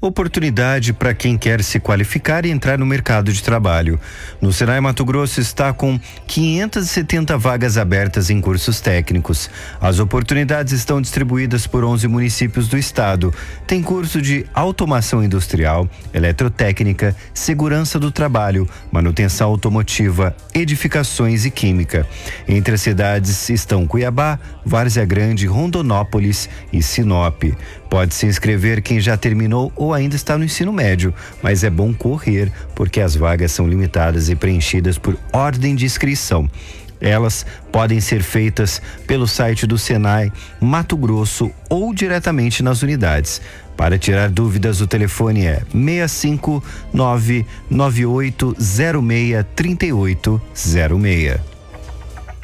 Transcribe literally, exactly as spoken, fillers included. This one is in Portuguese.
Oportunidade para quem quer se qualificar e entrar no mercado de trabalho. No Senai Mato Grosso está com quinhentas e setenta vagas abertas em cursos técnicos. As oportunidades estão distribuídas por onze municípios do estado. Tem curso de automação industrial, eletrotécnica, segurança do trabalho, manutenção automotiva, edificações e química. Entre as cidades estão Cuiabá, Várzea Grande, Rondonópolis e Sinop. Pode se inscrever quem já terminou ou ainda está no ensino médio, mas é bom correr porque as vagas são limitadas e preenchidas por ordem de inscrição. Elas podem ser feitas pelo site do Senai Mato Grosso ou diretamente nas unidades. Para tirar dúvidas, o telefone é seis cinco nove nove oito zero seis três oito zero seis.